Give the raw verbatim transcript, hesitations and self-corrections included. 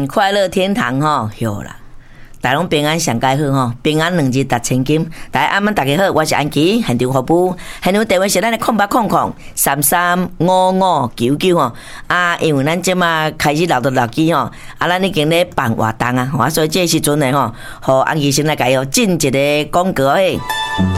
嗯，快乐天堂吼，有啦。大拢平安上介好吼，平安两日达千金。大家暗暝大家好，我是安琪，现场服务，现场电话是咱的空八空空三三五五九九吼。啊，因为咱即马开始留到六机吼，啊，咱已经咧办活动啊，所以这时阵呢吼，互安琪先来介绍进一个广告诶。